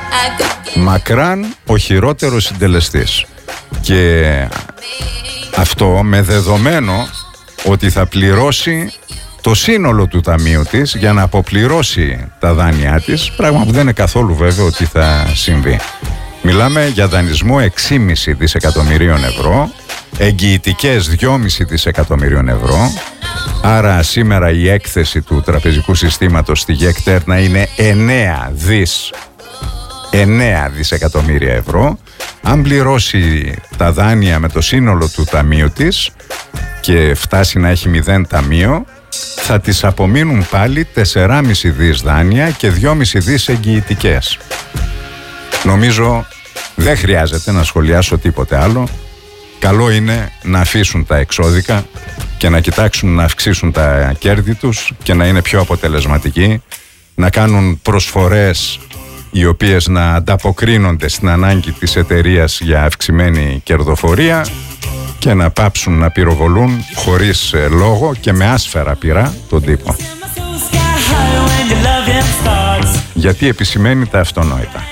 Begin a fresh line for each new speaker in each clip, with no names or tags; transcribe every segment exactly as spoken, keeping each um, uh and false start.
Μακράν ο χειρότερος συντελεστής. Και αυτό με δεδομένο ότι θα πληρώσει το σύνολο του ταμείου της για να αποπληρώσει τα δάνειά της, πράγμα που δεν είναι καθόλου βέβαιο ότι θα συμβεί. Μιλάμε για δανεισμό έξι κόμμα πέντε δισεκατομμυρίων ευρώ, εγγυητικές δυόμισι δισεκατομμυρίων ευρώ. Άρα σήμερα η έκθεση του τραπεζικού συστήματος στη ΓΕΚΤΕΡΝΑ είναι εννέα δις, εννέα δισεκατομμύρια ευρώ. Αν πληρώσει τα δάνεια με το σύνολο του ταμείου της και φτάσει να έχει μηδέν ταμείο, θα της απομείνουν πάλι τέσσερα κόμμα πέντε δις δάνεια και δύο κόμμα πέντε δις εγγυητικές. Νομίζω δεν χρειάζεται να σχολιάσω τίποτε άλλο. Καλό είναι να αφήσουν τα εξώδικα και να κοιτάξουν να αυξήσουν τα κέρδη τους και να είναι πιο αποτελεσματικοί, να κάνουν προσφορές οι οποίες να ανταποκρίνονται στην ανάγκη της εταιρείας για αυξημένη κερδοφορία και να πάψουν να πυροβολούν χωρίς ε, λόγο και με άσφαιρα πυρά τον τύπο. Γιατί επισημαίνει τα αυτονόητα.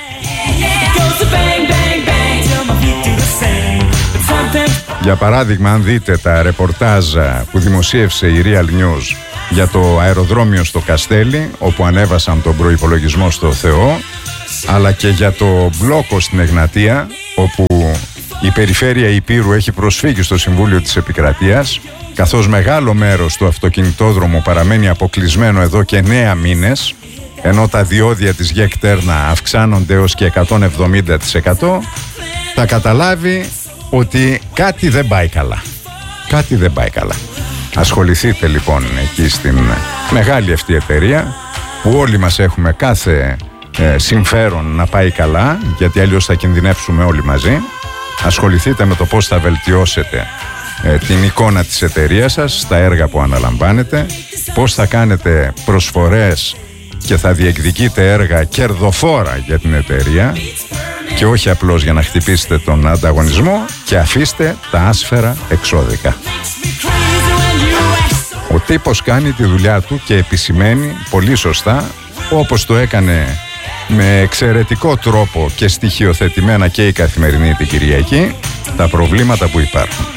Για παράδειγμα, αν δείτε τα ρεπορτάζ που δημοσίευσε η Real News για το αεροδρόμιο στο Καστέλι, όπου ανέβασαν τον προϋπολογισμό στο Θεό, αλλά και για το μπλόκο στην Εγνατία, όπου η Περιφέρεια Ηπείρου έχει προσφύγει στο Συμβούλιο της Επικρατείας, καθώς μεγάλο μέρος του αυτοκινητόδρομου παραμένει αποκλεισμένο εδώ και εννέα μήνες, ενώ τα διόδια της ΓΕΚΤΕΡΝΑ αυξάνονται έως και εκατόν εβδομήντα τοις εκατό, θα καταλάβει ότι κάτι δεν πάει καλά. Κάτι δεν πάει καλά. Ασχοληθείτε λοιπόν εκεί στην μεγάλη αυτή εταιρεία, που όλοι μας έχουμε κάθε ε, συμφέρον να πάει καλά, γιατί αλλιώς θα κινδυνεύσουμε όλοι μαζί. Ασχοληθείτε με το πώς θα βελτιώσετε ε, την εικόνα της εταιρείας σας στα έργα που αναλαμβάνετε, πώς θα κάνετε προσφορές και θα διεκδικείτε έργα κερδοφόρα για την εταιρεία και όχι απλώς για να χτυπήσετε τον ανταγωνισμό, και αφήστε τα άσφαιρα εξώδικα. Ο τύπος κάνει τη δουλειά του και επισημαίνει πολύ σωστά, όπως το έκανε με εξαιρετικό τρόπο και στοιχειοθετημένα και η Καθημερινή την Κυριακή, τα προβλήματα που υπάρχουν.